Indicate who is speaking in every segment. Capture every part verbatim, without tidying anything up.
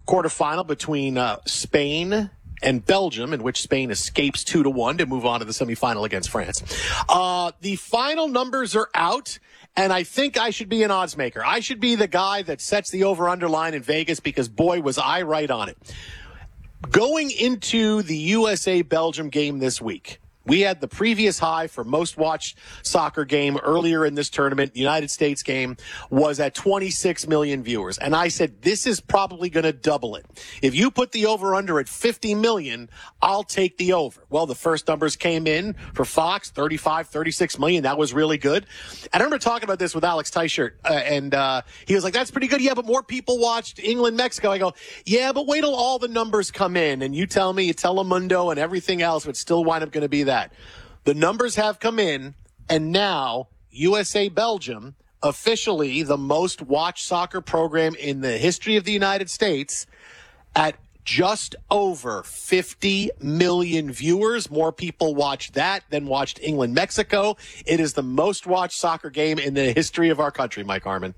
Speaker 1: quarterfinal between uh, Spain and Belgium, in which Spain escapes two to one to move on to the semifinal against France. Uh, the final numbers are out, and I think I should be an odds maker. I should be the guy that sets the over-under line in Vegas because, boy, was I right on it. Going into the U S A-Belgium game this week, we had the previous high for most watched soccer game earlier in this tournament. The United States game was at twenty-six million viewers. And I said, this is probably going to double it. If you put the over-under at fifty million, I'll take the over. Well, the first numbers came in for Fox, thirty-five, thirty-six million. That was really good. And I remember talking about this with Alex Teichert, uh, and uh, he was like, that's pretty good. Yeah, but more people watched England, Mexico. I go, yeah, but wait till all the numbers come in. And you tell me, Telemundo and everything else would still wind up going to be that. The numbers have come in, and now U S A-Belgium, officially the most watched soccer program in the history of the United States, at just over fifty million viewers. More people watched that than watched England-Mexico. It is the most watched soccer game in the history of our country, Mike Harmon.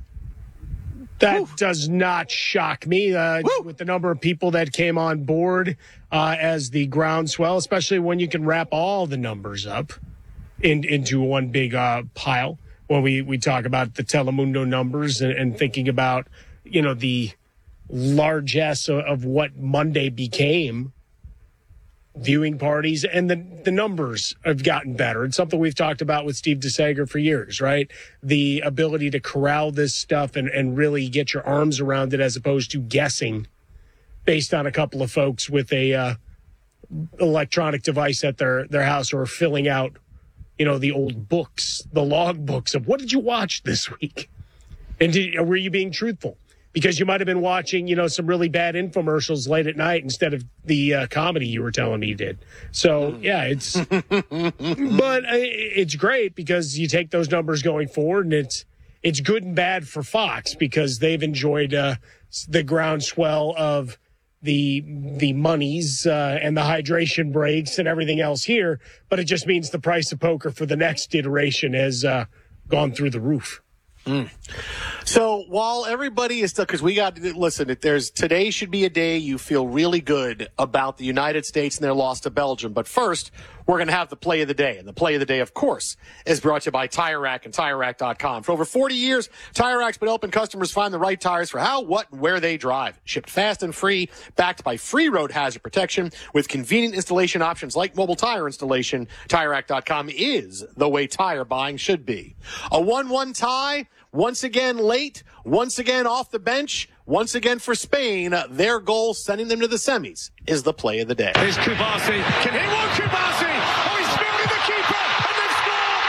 Speaker 2: That
Speaker 1: Woo.
Speaker 2: does not shock me uh, with the number of people that came on board uh, as the groundswell, especially when you can wrap all the numbers up in, into one big uh, pile. When we, we talk about the Telemundo numbers and, and thinking about, you know, the largesse of, of what Monday became, viewing parties, and the, the numbers have gotten better. It's something we've talked about with Steve DeSager for years, right? The ability to corral this stuff and, and really get your arms around it as opposed to guessing based on a couple of folks with a uh, electronic device at their, their house or filling out, you know, the old books, the log books of what did you watch this week? And did, were you being truthful? Because you might have been watching, you know, some really bad infomercials late at night instead of the uh, comedy you were telling me you did. So, yeah, it's – but it's great because you take those numbers going forward, and it's it's good and bad for Fox because they've enjoyed uh, the groundswell of the the monies uh, and the hydration breaks and everything else here. But it just means the price of poker for the next iteration has uh, gone through the roof.
Speaker 1: Mm. So while everybody is still, because we got to listen, if there's today should be a day you feel really good about the United States and their loss to Belgium. But first, we're going to have the play of the day. And the play of the day, of course, is brought to you by Tire Rack and Tire Rack dot com. For over forty years, Tire Rack's been helping customers find the right tires for how, what, and where they drive. Shipped fast and free, backed by free road hazard protection with convenient installation options like mobile tire installation. Tire Rack dot com is the way tire buying should be. A one one tie, once again late, once again off the bench, once again for Spain. Their goal, sending them to the semis, is the play of the day.
Speaker 3: Here's Kubasi. Can he walk Kubasi? Oh, he's fielded the keeper, and they've scored!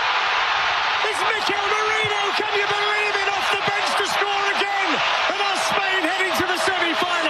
Speaker 3: It's Mikel Merino, can you believe it? Off the bench to score again, and our Spain heading to the semi-final.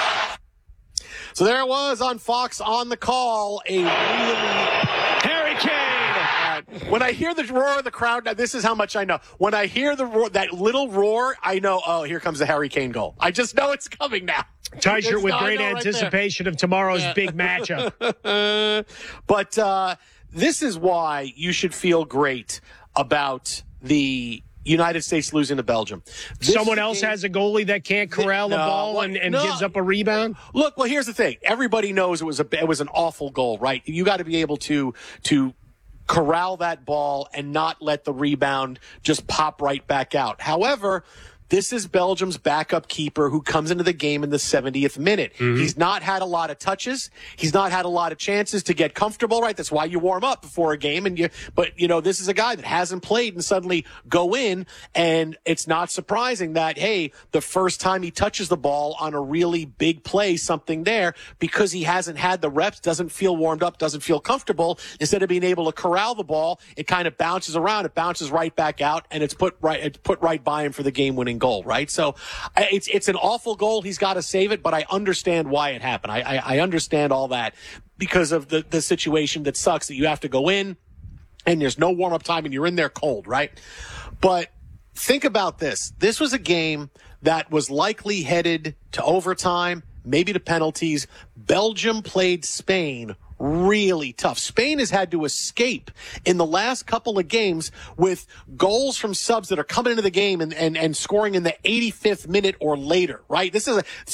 Speaker 1: So there it was on Fox on the call, a really...
Speaker 3: Harry Kane!
Speaker 1: When I hear the roar of the crowd, now this is how much I know. When I hear the roar, that little roar, I know, oh, here comes a Harry Kane goal. I just know it's coming now.
Speaker 2: Teichert with great anticipation right of tomorrow's yeah. big matchup.
Speaker 1: But uh, this is why you should feel great about the United States losing to Belgium. This
Speaker 2: Someone else game, has a goalie that can't corral the,
Speaker 1: no,
Speaker 2: ball and, and no. gives up a rebound?
Speaker 1: Look, well, here's the thing. Everybody knows it was a it was an awful goal, right? You got to be able to to corral that ball and not let the rebound just pop right back out. However, this is Belgium's backup keeper who comes into the game in the seventieth minute. Mm-hmm. He's not had a lot of touches. He's not had a lot of chances to get comfortable, right? That's why you warm up before a game. And you, but, you know, this is a guy that hasn't played and suddenly go in. And it's not surprising that, hey, the first time he touches the ball on a really big play, something there, because he hasn't had the reps, doesn't feel warmed up, doesn't feel comfortable. Instead of being able to corral the ball, it kind of bounces around. It bounces right back out, and it's put right, it's put right by him for the game-winning goal, right? So it's it's an awful goal. He's got to save it, but I understand why it happened. I, I, I understand all that because of the, the situation that sucks that you have to go in and there's no warm-up time and you're in there cold, right? But think about this. This was a game that was likely headed to overtime, maybe to penalties. Belgium played Spain really tough. Spain has had to escape in the last couple of games with goals from subs that are coming into the game and, and, and scoring in the eighty-fifth minute or later, right? This is a